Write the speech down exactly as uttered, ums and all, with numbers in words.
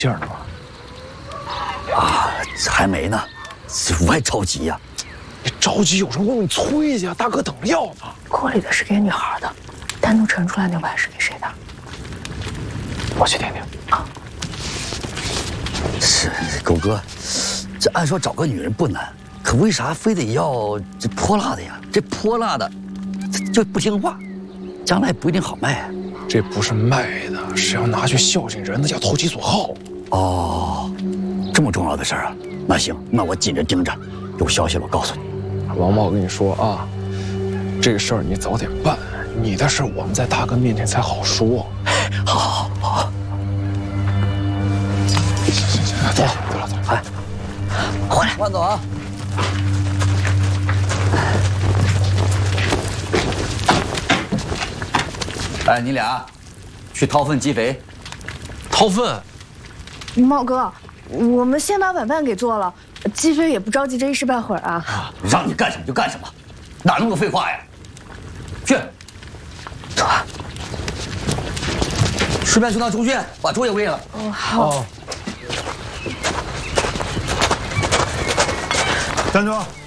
信儿呢吗？ 啊，还没呢，我也着急呀。 你着急有什么用？你催去啊，大哥等着要呢。 锅里的是给女孩的，单独盛出来那碗是给谁的？ 我去听听啊。 是狗哥，这按说找个女人不难，可为啥非得要这泼辣的呀？这泼辣的就不听话，将来不一定好卖啊。 这不是卖的，是要拿去孝敬人的，叫投其所好。 哦，这么重要的事儿啊？那行，那我紧着盯着，有消息了我告诉你。 王茂，我跟你说啊，这事儿你早点办，你的事我们在大哥面前才好说。 好，好，好。 行行行，走了走了走了， 哎， 回来， 慢走啊。哎，你俩去掏粪积肥。 掏粪？ 茂哥，我们先把晚饭给做了，鸡飞也不着急这一时半会儿啊。 让你干什么就干什么，哪那么多废话呀？去， 走啊。 顺便去趟中学，把桌也喂了。 哦，好。 哦。 站住！